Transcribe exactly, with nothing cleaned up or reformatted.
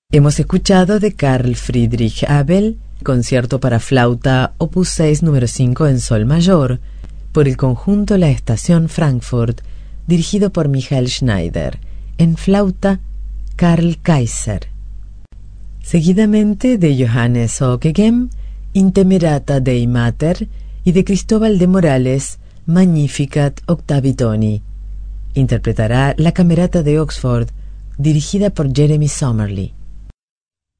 Hemos escuchado de Carl Friedrich Abel, concierto para flauta opus seis número cinco en sol mayor, por el conjunto La Estación Frankfurt, dirigido por Michael Schneider, en flauta Karl Kaiser. Seguidamente de Johannes Ockeghem, Intemerata Dei Mater, y de Cristóbal de Morales, Magnificat Octavi Toni. Interpretará la Camerata de Oxford, dirigida por Jeremy Somerly.